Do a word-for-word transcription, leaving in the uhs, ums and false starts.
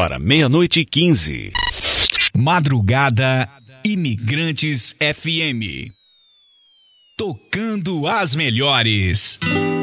para meia-noite e quinze. Madrugada Imigrantes F M. Tocando as melhores.